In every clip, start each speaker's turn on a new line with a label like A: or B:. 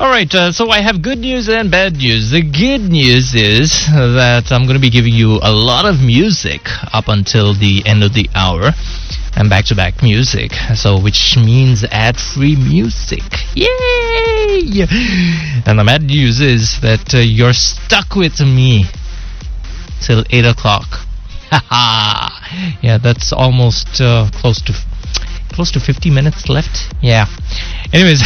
A: Alright, so I have good news and bad news. The good news is that I'm going to be giving you a lot of music up until the end of the hour. And back-to-back music, so which means ad-free music. Yay! And the bad news is that you're stuck with me till 8 o'clock. Haha! Yeah, that's almost close to 50 minutes left. Yeah. Anyways,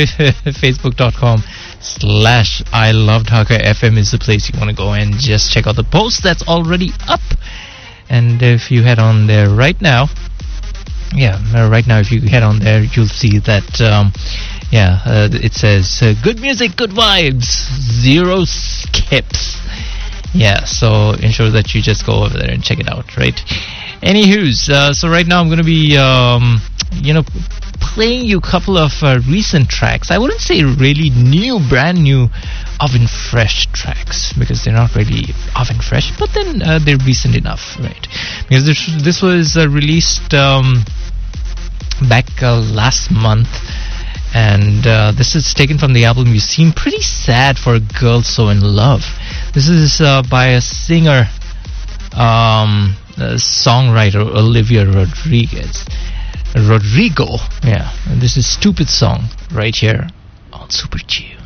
A: facebook.com/I Love Dhaka FM is the place you want to go and just check out the post that's already up. And if you head on there right now, if you head on there, you'll see that, it says, good music, good vibes, 0 skips. Yeah, so ensure that you just go over there and check it out, right? Anywho's, so right now I'm going to be, playing you a couple of recent tracks. I wouldn't say really brand new, oven fresh tracks, because they're not really oven fresh, but then they're recent enough, right? Because this was released back last month, and this is taken from the album You Seem Pretty Sad for a Girl So in Love. This is by a singer, songwriter Olivia Rodrigo. Yeah, and this is Stupid Song right here on Super Chill.